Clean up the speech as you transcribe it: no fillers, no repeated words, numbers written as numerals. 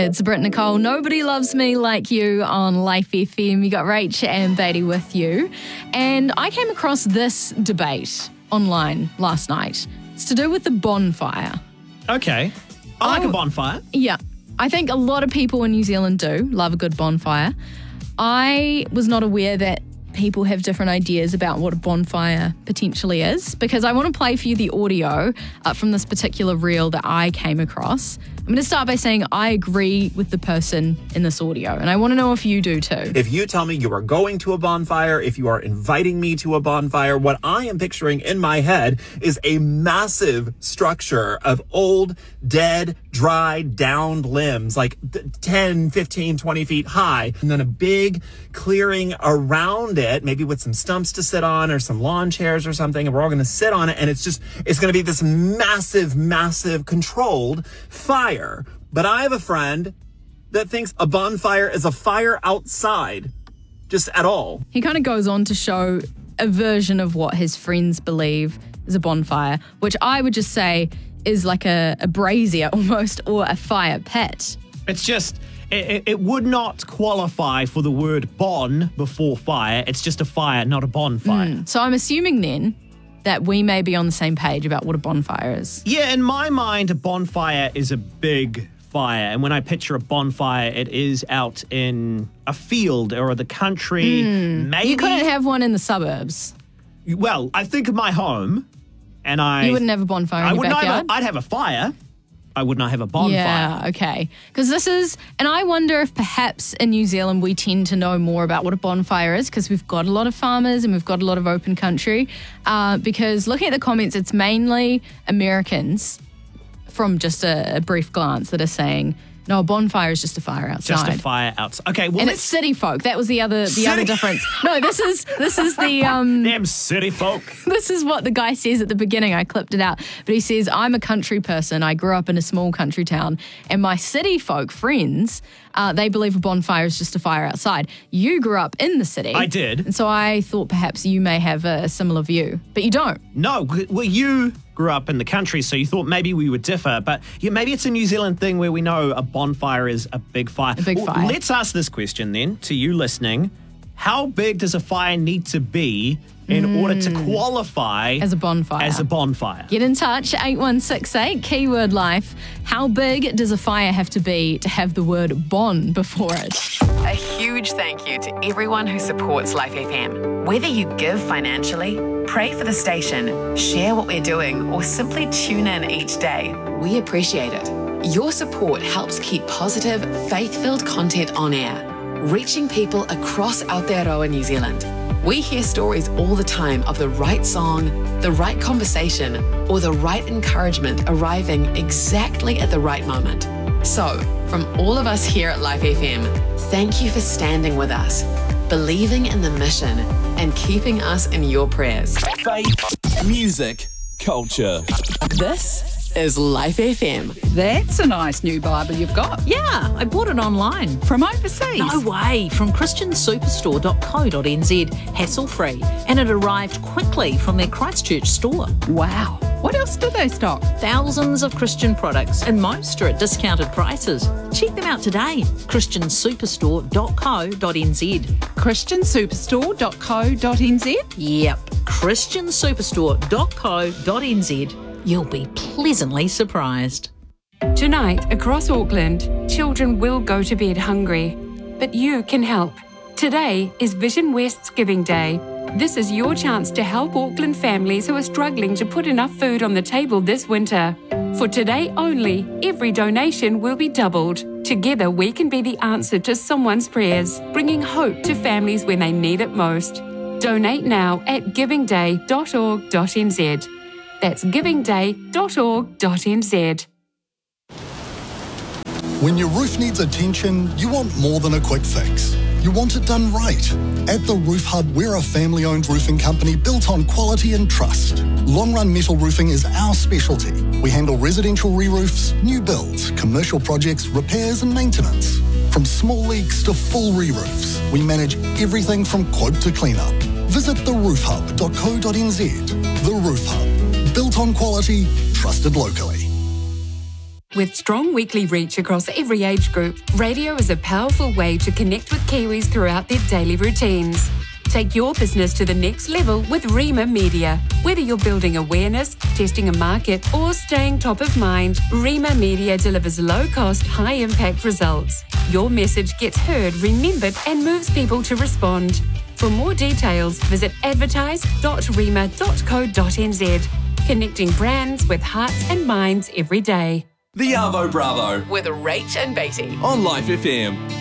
It's Britt Nicole. Nobody loves me like you on Life FM. You got Rach and Beatty with you. And I came across this debate online last night. It's to do with the bonfire. Okay. I like a bonfire. Yeah. I think a lot of people in New Zealand do love a good bonfire. I was not aware that people have different ideas about what a bonfire potentially is, because I want to play for you the audio from this particular reel that I came across. I'm going to start by saying I agree with the person in this audio, and I want to know if you do too. If you tell me you are going to a bonfire, if you are inviting me to a bonfire, what I am picturing in my head is a massive structure of old, dead, dry, downed limbs, like 10, 15, 20 feet high, and then a big clearing around it, maybe with some stumps to sit on or some lawn chairs or something, and we're all going to sit on it, and it's going to be this massive controlled fire. But I have a friend that thinks a bonfire is a fire outside, just at all. He kind of goes on to show a version of what his friends believe is a bonfire, which I would just say is like a brazier almost, or a fire pit. It's just, it would not qualify for the word bon before fire. It's just a fire, not a bonfire. So I'm assuming then that we may be on the same page about what a bonfire is. Yeah, in my mind, a bonfire is a big fire. And when I picture a bonfire, it is out in a field or the country. Maybe. You couldn't have one in the suburbs. Well, I think of my home, and You wouldn't have a bonfire in your backyard? I'd have a fire. I would not have a bonfire. Yeah, okay. Because this is, and I wonder if perhaps in New Zealand we tend to know more about what a bonfire is because we've got a lot of farmers and we've got a lot of open country. Because looking at the comments, it's mainly Americans from just a brief glance that are saying, no, a bonfire is just a fire outside. Just a fire outside. Okay, well, and it's city folk. That was the other difference. No, this is the damn city folk. This is what the guy says at the beginning. I clipped it out, but he says, "I'm a country person. I grew up in a small country town, and my city folk friends, they believe a bonfire is just a fire outside. You grew up in the city. I did, and so I thought perhaps you may have a similar view, but you don't. No, well, you grew up in the country, so you thought maybe we would differ, but maybe it's a New Zealand thing where we know a bonfire is a big fire. A big fire. Let's ask this question then to you listening. How big does a fire need to be in order to qualify as a bonfire? Get in touch, 8168, keyword life. How big does a fire have to be to have the word bon before it? A huge thank you to everyone who supports Life FM. Whether you give financially, pray for the station, share what we're doing, or simply tune in each day, we appreciate it. Your support helps keep positive, faith-filled content on air, reaching people across Aotearoa, New Zealand. We hear stories all the time of the right song, the right conversation, or the right encouragement arriving exactly at the right moment. So, from all of us here at Life FM, thank you for standing with us, believing in the mission, and keeping us in your prayers. Faith, music, culture. This is Life FM. That's a nice new Bible you've got. Yeah, I bought it online. From overseas? No way, from christiansuperstore.co.nz, hassle-free, and it arrived quickly from their Christchurch store. Wow. What else do they stock? Thousands of Christian products, and most are at discounted prices. Check them out today, christiansuperstore.co.nz. christiansuperstore.co.nz? Yep, christiansuperstore.co.nz. You'll be pleasantly surprised. Tonight, across Auckland, children will go to bed hungry, but you can help. Today is Vision West's Giving Day. This is your chance to help Auckland families who are struggling to put enough food on the table this winter. For today only, every donation will be doubled. Together, we can be the answer to someone's prayers, bringing hope to families when they need it most. Donate now at givingday.org.nz. That's givingday.org.nz. When your roof needs attention, you want more than a quick fix. You want it done right. At The Roof Hub, we're a family-owned roofing company built on quality and trust. Long-run metal roofing is our specialty. We handle residential re-roofs, new builds, commercial projects, repairs and maintenance. From small leaks to full re-roofs, we manage everything from quote to clean-up. Visit theroofhub.co.nz. The Roof Hub. Built on quality, trusted locally. With strong weekly reach across every age group, radio is a powerful way to connect with Kiwis throughout their daily routines. Take your business to the next level with Rima Media. Whether you're building awareness, testing a market, or staying top of mind, Rima Media delivers low-cost, high-impact results. Your message gets heard, remembered, and moves people to respond. For more details, visit advertise.rima.co.nz. Connecting brands with hearts and minds every day. The Arvo Bravo With Rach and Beatty. on Life FM.